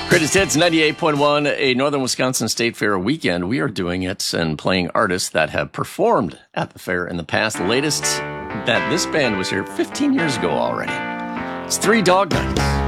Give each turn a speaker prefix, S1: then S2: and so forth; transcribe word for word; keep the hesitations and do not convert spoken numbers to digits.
S1: Greatest Hits ninety-eight point one, a Northern Wisconsin State Fair weekend. We are doing it and playing artists that have performed at the fair in the past. The latest that this band was here fifteen years ago already. It's Three Dog Night.